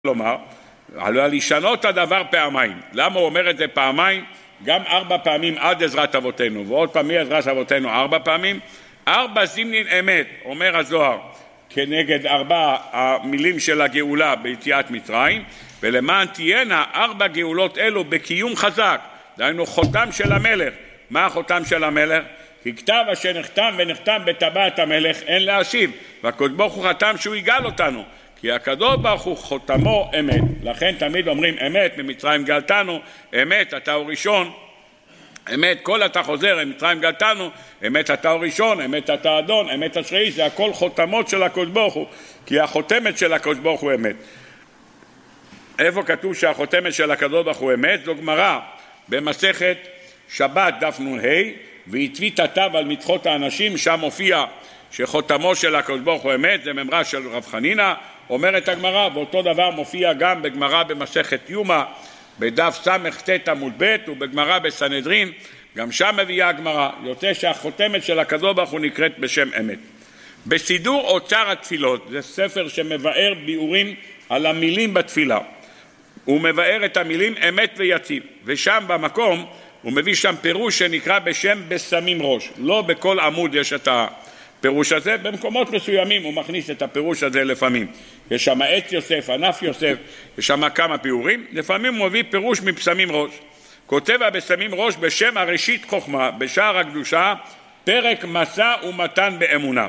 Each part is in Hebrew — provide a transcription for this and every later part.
לומר, על לשנות הדבר פעמיים. למה הוא אומר את זה פעמיים? גם 4 פעמים עד עזרת אבותינו, ועוד פעם מעזרת אבותינו 4 פעמים. 4 זימנין אמת, אומר הזוהר, כנגד 4 המילים של הגאולה ביציאת מצרים, ולמען תהיינה 4 גאולות אלו בקיום חזק, דהיינו חותם של המלך. מה החותם של המלך? כי כתב אשר נחתם ונחתם בטבעת המלך אין להשיב, והקדוש ברוך הוא חתם שהוא יגאל אותנו, כי הקדוש ברוך הוא חותמו אמת. לכן תמיד אומרים אמת, ממצרים גאלתנו, אמת אתה הוא ראשון, אמת כל אתה חוזר, ממצרים גאלתנו, אמת אתה הוא ראשון, אמת אתה אדון, אמת אשרי, זה הכל חותמות של הקדוש ברוך הוא, כי החותמת של הקדוש ברוך הוא אמת. איפה כתוב שהחותמת של הקדוש ברוך הוא אמת? זו גמרא במסכת שבת דף נ"ה, והתווית התו על מצחות האנשים, שם מופיע שחותמו של הקדוש ברוך הוא אמת, זה ממרה של רב חנינה, אומרת הגמרא, ואותו דבר מופיע גם בגמרא במסכת יומא, בדף ס"ט עמוד ב', ובגמרא בסנהדרין, גם שם מביאה הגמרא, יוצא שהחותמת של הקדוש ברוך הוא נקראת בשם אמת. בסידור אוצר התפילות, זה ספר שמבאר ביאורים על המילים בתפילה, הוא מבאר את המילים אמת ויציב, ושם במקום הוא מביא שם פירוש שנקרא בשם בשמים ראש. לא בכל עמוד יש את הפירוש הזה, במקומות מסוימים הוא מכניס את הפירוש הזה לפעמים. יש שם עץ יוסף, ענף יוסף, יש שם כמה פיורים, לפעמים הוא מביא פירוש מבשמים ראש. כותב הבשמים ראש בשם הראשית חוכמה, בשער הקדושה, פרק משא ומתן באמונה.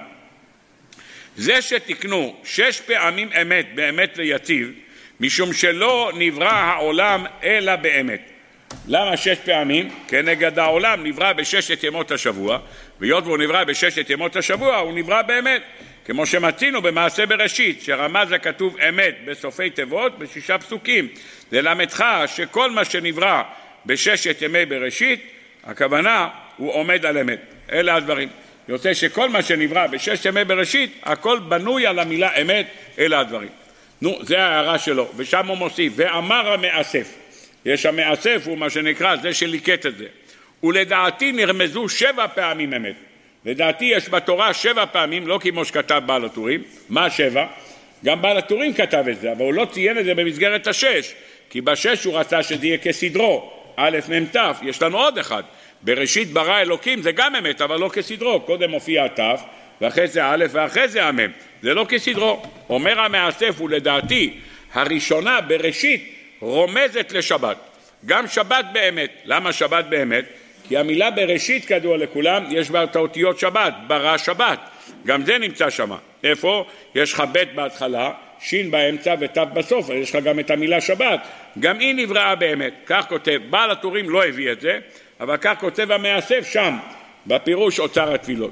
זה שתקנו 6 פעמים אמת באמת ויציב, משום שלא נברא העולם אלא באמת. למה 6 פעמים? כנגד העולם נברא ב6 ימות השבוע, והיות והוא נברא ב6 ימות השבוע, הוא נברא באמת. כמו שמצינו במעשה בראשית, שרמז הכתוב אמת בסופי תיבות ב6 פסוקים. ללמדך שכל מה שנברא ב6 ימי בראשית, הכוונה הוא עומד על אמת. אלה הדברים. יוצא שכל מה שנברא ב6 ימי בראשית, הכל בנוי על המילה אמת, אלה הדברים. נו, זה ההערה שלו. ושם הוא מוסיף, ואמר המאסף. יש המאסף, הוא מה שנקרא, זה שליקט את זה. ולדעתי נרמזו 7 פעמים אמת. לדעתי יש בתורה 7 פעמים, לא כמו שכתב בעל הטורים. מה 7? גם בעל הטורים כתב את זה, אבל הוא לא ציין את זה במסגרת 6, כי ב6 הוא רצה שזה יהיה כסדרו, א' מ' ת', יש לנו עוד אחד. בראשית ברא אלוקים זה גם אמת, אבל לא כסדרו. קודם מופיע ת', ואחרי זה א' ואחרי זה המ'. זה לא כסדרו. אומר המאסף, ולדעתי הראשונה בראשית רומזת לשבת, גם שבת באמת. למה שבת באמת? כי המילה בראשית כדוע לכולם, יש בה את האותיות שבת, ברא שבת, גם זה נמצא שם. איפה? יש לך ב' בהתחלה, שין באמצע ות' בסוף, יש לך גם את המילה שבת, גם היא נבראה באמת. כך כותב, בעל הטורים לא הביא את זה, אבל כך כותב המאסף שם, בפירוש אוצר התפילות.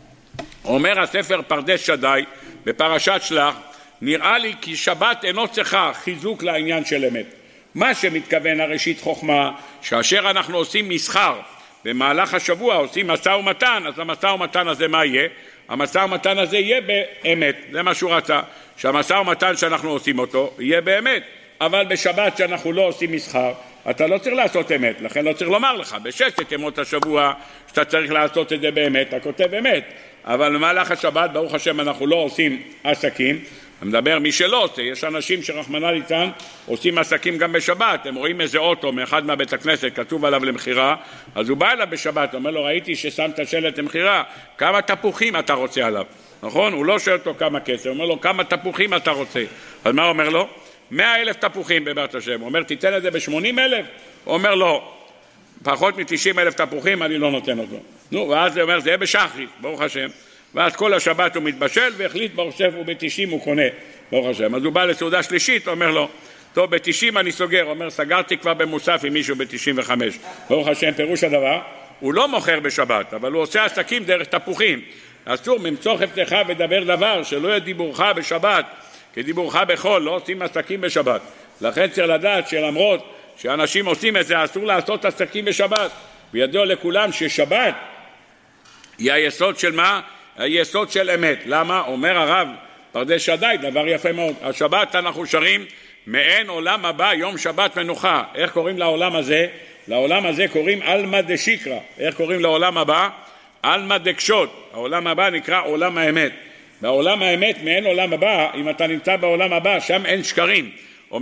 אומר הספר פרדס שדי, בפרשת שלח, נראה לי כי שבת אינו צריכה חיזוק לעניין של אמת. מה שמתכוון הראשית חוכמה, שאשר אנחנו עושים מסחר, במהלך השבוע עושים משא ומתן, אז המשא ומתן הזה מה יהיה? המשא ומתן הזה יהיה באמת, זה מה שהוא רצה, שהמשא ומתן שאנחנו עושים אותו יהיה באמת, אבל בשבת שאנחנו לא עושים מסחר, אתה לא צריך לעשות אמת, לכן לא צריך לומר לך, ב6 ימות השבוע שאתה צריך לעשות את זה באמת, אתה כותב אמת, אבל במהלך השבת, ברוך השם, אנחנו לא עושים עסקים, אני מדבר מי שלא עושה, יש אנשים שרחמנא ליצלן עושים עסקים גם בשבת, הם רואים איזה אוטו מאחד מהבית הכנסת, כתוב עליו למחירה, אז הוא בא אליו בשבת, אומר לו, ראיתי ששמת שלט למחירה, כמה תפוחים אתה רוצה עליו, נכון? הוא לא שואל אותו כמה כסף, הוא אומר לו, כמה תפוחים אתה רוצה? אז מה אומר לו? 100,000 תפוחים בבית השם, הוא אומר, תיתן את זה ב80,000? הוא אומר לו, פחות מ90,000 תפוחים אני לא נותן אותו. נו, ואז הוא אומר, זה יהיה בשחרית, ברוך השם. ואז כל השבת הוא מתבשל והחליט ברשף וב90 הוא קונה, ברוך השם. אז הוא בא לסעודה שלישית, אומר לו, טוב, ב90 אני סוגר, אומר, סגרתי כבר במוסף עם מישהו ב95. ברוך השם, פירוש הדבר, הוא לא מוכר בשבת, אבל הוא עושה עסקים דרך תפוחים. אסור ממצוא חפצך ודבר דבר, שלא יהיה דיבורך בשבת, כדיבורך בחול, לא עושים עסקים בשבת. לכן צריך לדעת שלמרות שאנשים עושים את זה, אסור לעשות עסקים בשבת. וידוע לכולם ששבת היא היסוד של מה? היסוד של אמת. למה? אומר הרב פרדס שדי, דבר יפה מאוד. השבת אנחנו שרים, מעין עולם הבא יום שבת מנוחה. איך קוראים לעולם הזה? לעולם הזה קוראים אלמא דשיקרא. איך קוראים לעולם הבא? אלמא דקשות. העולם הבא נקרא עולם האמת. בעולם האמת, מעין עולם הבא, אם אתה נמצא בעולם הבא, שם אין שקרים.